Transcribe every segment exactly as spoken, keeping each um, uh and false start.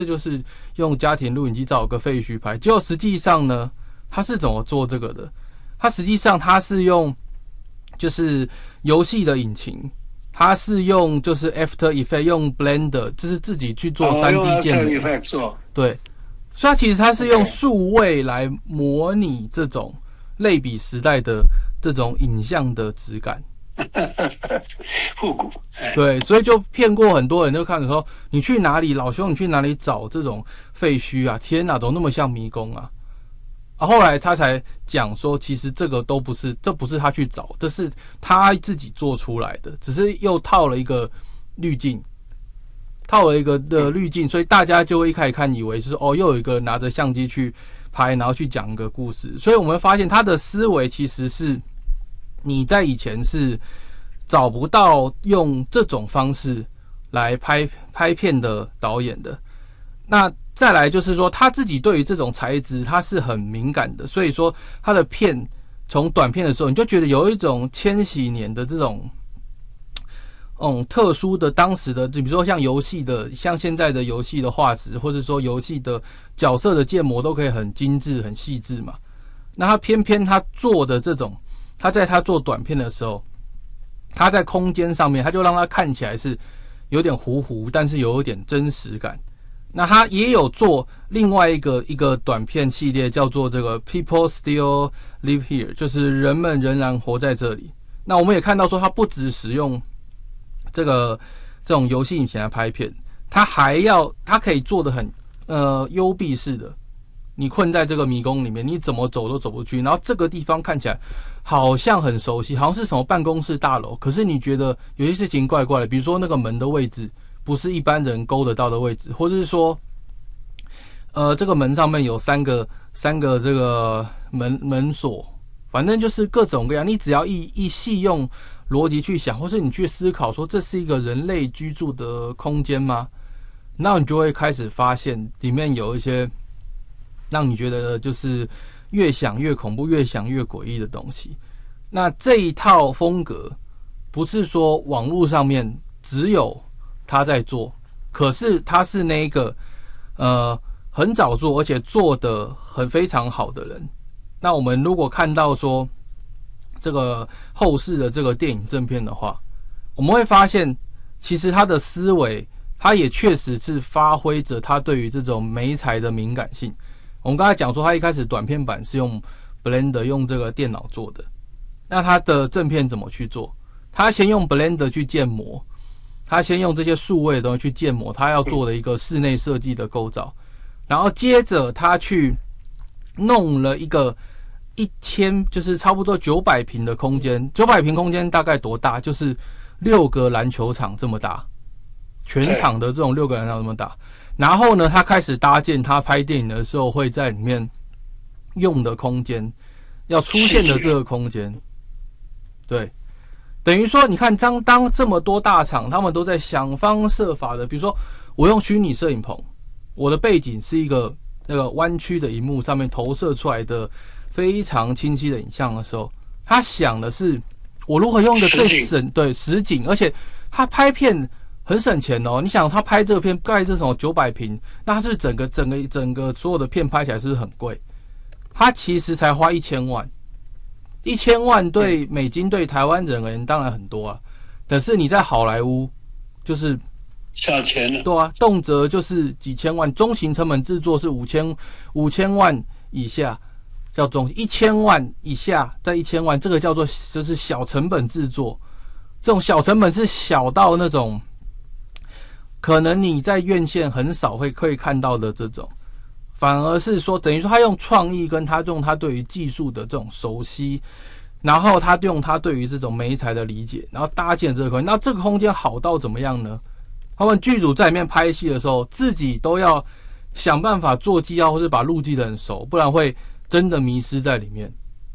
这就是用家庭录影机找个废墟拍。结果实际上呢，他是怎么做这个的？他实际上他是用就是游戏的引擎，他是用就是 After Effects 用 Blender， 就是自己去做 三 D 建模。 哦、做对，所以他其实他是用数位来模拟这种类比时代的这种影像的质感。 复古， 对，所以就骗过很多人，就看着说你去哪里，老兄你去哪里找这种废墟啊？天哪，怎么那么像迷宫啊？啊，后来他才讲说，其实这个都不是，这不是他去找，这是他自己做出来的，只是又套了一个滤镜，套了一个的滤镜，所以大家就会一开始看以为是哦，又有一个拿着相机去拍，然后去讲一个故事。所以我们发现他的思维其实是。你在以前是找不到用这种方式来拍拍片的导演的。那再来就是说，他自己对于这种材质他是很敏感的，所以说他的片从短片的时候，你就觉得有一种千禧年的这种，嗯，特殊的当时的，比如说像游戏的，像现在的游戏的画质，或者说游戏的角色的建模都可以很精致、很细致嘛。那他偏偏他做的这种。他在他做短片的时候，他在空间上面，他就让他看起来是有点糊糊，但是有一点真实感。那他也有做另外一个一个短片系列，叫做这个 People Still Live Here， 就是人们仍然活在这里。那我们也看到说，他不只使用这个这种游戏引擎来拍片，他还要他可以做得很呃幽闭式的。你困在这个迷宫里面，你怎么走都走不去。然后这个地方看起来好像很熟悉，好像是什么办公室大楼，可是你觉得有些事情怪怪的，比如说那个门的位置不是一般人勾得到的位置，或者是说，呃，这个门上面有三个三个这个门门锁，反正就是各种各样。你只要一一细用逻辑去想，或是你去思考说这是一个人类居住的空间吗？那你就会开始发现里面有一些。让你觉得就是越想越恐怖，越想越诡异的东西。那这一套风格不是说网络上面只有他在做，可是他是那个呃很早做而且做得很非常好的人。那我们如果看到说这个后世的这个电影正片的话，我们会发现其实他的思维，他也确实是发挥着他对于这种媒材的敏感性。我们刚才讲说，他一开始短片版是用 Blender 用这个电脑做的，那他的正片怎么去做？他先用 Blender 去建模，他先用这些数位的东西去建模他要做的一个室内设计的构造，然后接着他去弄了一个一千，就是差不多九百平的空间，九百平空间大概多大？就是六个篮球场这么大，全场的这种六个篮球场这么大。然后呢，他开始搭建他拍电影的时候会在里面用的空间，要出现的这个空间。对，等于说你看当当这么多大厂他们都在想方设法的，比如说我用虚拟摄影棚，我的背景是一个那个弯曲的萤幕上面投射出来的非常清晰的影像的时候，他想的是我如何用的最省，对，实景，而且他拍片很省钱哦。你想他拍这个片盖这种九百平，那他是整个整个整个所有的片拍起来是不是很贵？他其实才花一千万，一千万对美金对台湾人而言当然很多啊，但是你在好莱坞就是小钱了， 对啊，动辄就是几千万，中型成本制作是五千五千万以下叫中，一千万以下在一千万，这个叫做就是小成本制作。这种小成本是小到那种可能你在院线很少会可以看到的这种，反而是说等于说他用创意跟他用他对于技术的这种熟悉，然后他用他对于这种媒材的理解，然后搭建这个空间。那这个空间好到怎么样呢？他们剧组在里面拍戏的时候，自己都要想办法做记号，或是把路记得很熟，不然会真的迷失在里面。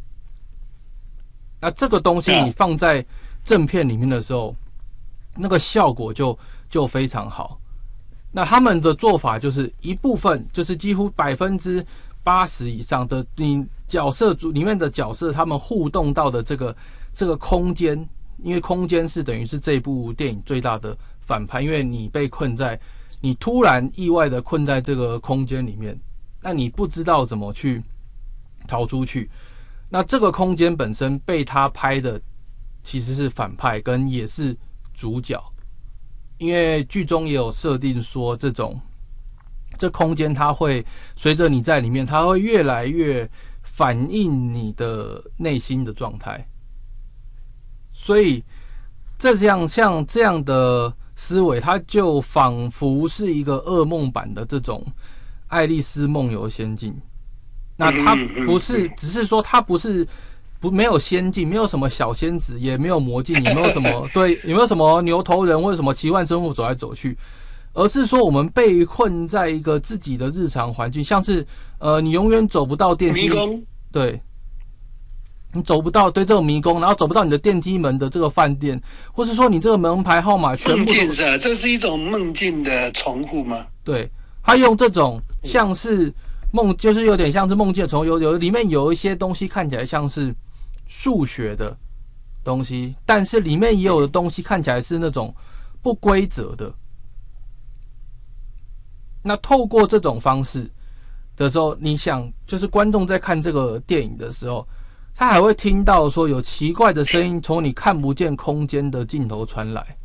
那这个东西你放在正片里面的时候，那个效果就就非常好。那他们的做法就是一部分，就是几乎百分之八十以上的你角色组里面的角色，他们互动到的这个这个空间，因为空间是等于是这部电影最大的反派，因为你被困在你突然意外的困在这个空间里面，那你不知道怎么去逃出去。那这个空间本身被他拍的其实是反派，跟也是主角，因为剧中也有设定说，这种这空间它会随着你在里面，它会越来越反映你的内心的状态。所以这样像这样的思维，它就仿佛是一个噩梦版的这种《爱丽丝梦游仙境》。那它不是，只是说它不是不没有仙境，没有什么小仙子，也没有魔镜，也没有什么对，也没有什么牛头人或者什么奇幻生物走来走去，而是说我们被困在一个自己的日常环境，像是呃，你永远走不到电梯， 迷宫， 对。你走不到对这种迷宫，然后走不到你的电梯门的这个饭店，或是说你这个门牌号码全部梦境是啊，这是一种梦境的重复吗？ 对，他用这种像是梦，就是有点像是梦境的重复，有有里面有一些东西看起来像是数学的东西，但是里面也有的东西看起来是那种不规则的。那透过这种方式的时候，你想，就是观众在看这个电影的时候，他还会听到说有奇怪的声音从你看不见空间的尽头传来。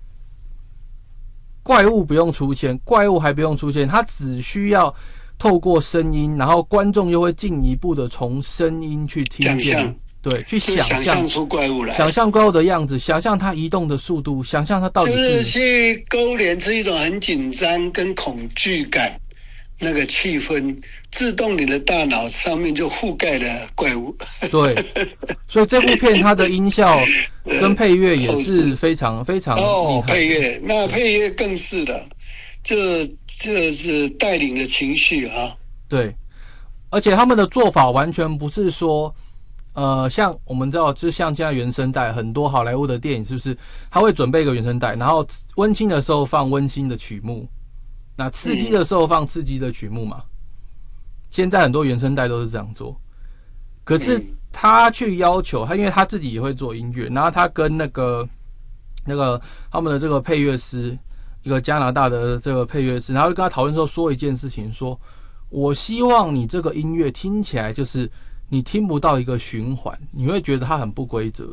怪物不用出现，怪物还不用出现，他只需要透过声音，然后观众又会进一步的从声音去听见，对，去想象， 想象出怪物来， 想象怪物的样子，想象它移动的速度，想象它到底是， 就是去勾连出一种很紧张跟恐惧感。那个气氛自动你的大脑上面就覆盖了怪物。 对，所以这部片它的音效跟配乐也是非常非常厉害。 哦，配乐那配乐更是的，这就是带领了情绪啊。 对，而且他们的做法完全不是说，呃，像我们知道，就像现在原声带，很多好莱坞的电影是不是他会准备一个原声带，然后温馨的时候放温馨的曲目。那刺激的时候放刺激的曲目嘛，现在很多原声带都是这样做。可是他去要求他，因为他自己也会做音乐，然后他跟那个那个他们的这个配乐师，一个加拿大的这个配乐师，然后就跟他讨论说说一件事情，说我希望你这个音乐听起来就是你听不到一个循环，你会觉得它很不规则。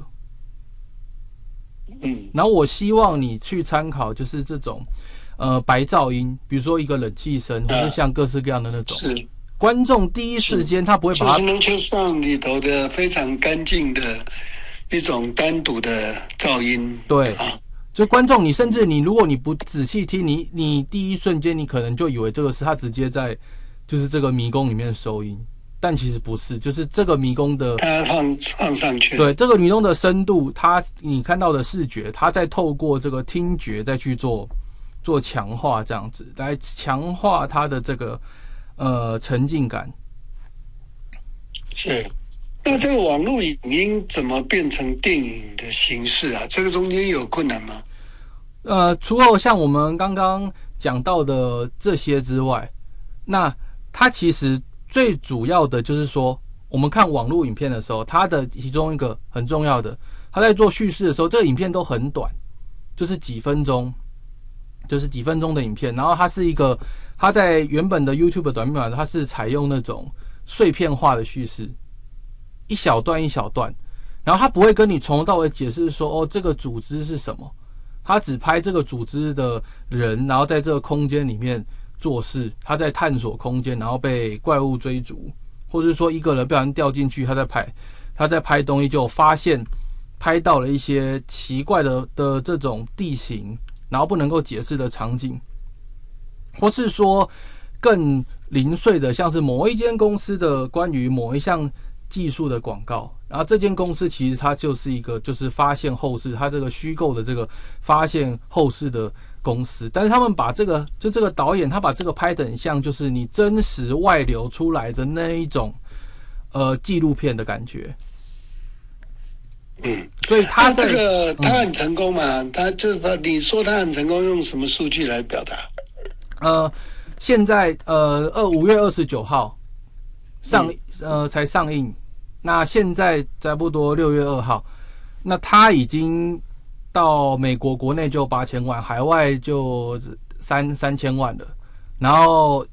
嗯， 然后我希望你去参考就是这种。呃，白噪音，比如说一个冷气声，或是像各式各样的那种， 是观众第一时间他不会把它， 就是能球上里头的非常干净的一种单独的噪音。 对， 啊， 就观众，你甚至你如果你不仔细听，你你第一瞬间你可能就以为这个是他直接在就是这个迷宫里面收音，但其实不是，就是这个迷宫的它放放上去， 对，这个迷宫的深度，它你看到的视觉，它在透过这个听觉再去做。做强化这样子，来强化它的这个呃沉浸感。 是，那这个网络影音怎么变成电影的形式啊？这个中间有困难吗？ 呃，除了像我们刚刚讲到的这些之外，那它其实最主要的就是说，我们看网络影片的时候，它的其中一个很重要的，它在做叙事的时候，这个影片都很短，就是几分钟。就是几分钟的影片，然后它是一个，它在原本的 YouTube 短片版，它是采用那种碎片化的叙事，一小段一小段，然后它不会跟你从头到尾解释说，哦，这个组织是什么，它只拍这个组织的人，然后在这个空间里面做事，他在探索空间，然后被怪物追逐，或者是说一个人不小心掉进去，他在拍，他在拍东西就发现拍到了一些奇怪的的这种地形。然后不能够解释的场景，或是说更零碎的，像是某一间公司的关于某一项技术的广告，然后这间公司其实它就是一个就是发现后世，它这个虚构的这个发现后世的公司，但是他们把这个就这个导演他把这个拍得很像就是你真实外流出来的那一种呃纪录片的感觉。 嗯， 所以他这个他很成功嘛？嗯、他就是你说他很成功，用什么数据来表达？ 呃，现在呃二五月二十九号上、嗯、呃才上映，那现在差不多六月二号，那他已经到美国国内就八千万，海外就三三千万了，然后